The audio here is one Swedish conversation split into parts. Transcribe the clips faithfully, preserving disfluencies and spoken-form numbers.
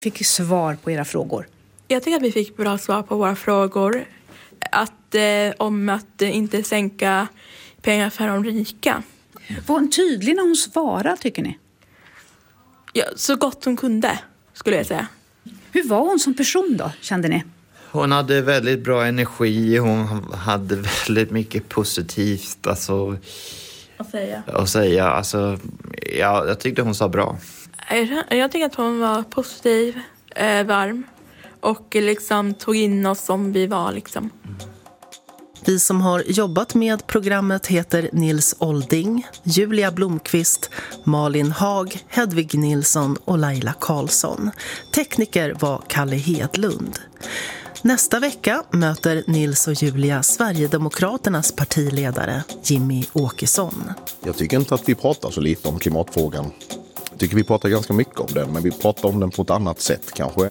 Fick svar på era frågor? Jag tycker att vi fick bra svar på våra frågor. Att, eh, om att eh, inte sänka pengar för de rika. Var hon tydlig när hon svarade, tycker ni? Ja, så gott hon kunde, skulle jag säga. Hur var hon som person då, kände ni? Hon hade väldigt bra energi. Hon hade väldigt mycket positivt alltså, att säga. Att säga. Alltså, ja, jag tyckte hon sa bra. Jag, jag tycker att hon var positiv, eh, varm. Och liksom tog in oss som vi var liksom. Vi som har jobbat med programmet heter Nils Olding, Julia Blomqvist, Malin Hag, Hedvig Nilsson och Laila Karlsson. Tekniker var Kalle Hedlund. Nästa vecka möter Nils och Julia Sverigedemokraternas partiledare Jimmy Åkesson. Jag tycker inte att vi pratar så lite om klimatfrågan. Jag tycker vi pratar ganska mycket om den, men vi pratar om den på ett annat sätt kanske.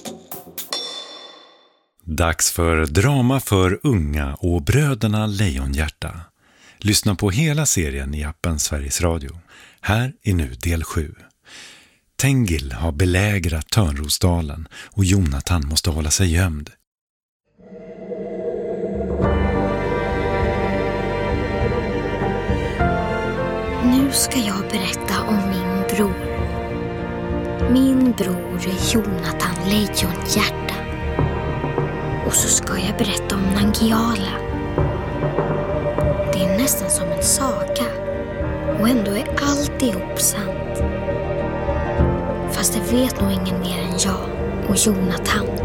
Dags för drama för unga och Bröderna Lejonhjärta. Lyssna på hela serien i appen Sveriges Radio. Här är nu del sju. Tengil har belägrat Törnrosdalen och Jonathan måste hålla sig gömd. Nu ska jag berätta om min bror. Min bror är Jonathan Lejonhjärta. Och så ska jag berätta om Nangiala. Det är nästan som en saga. Och ändå är alltihop sant. Fast det vet nog ingen mer än jag och Jonathan.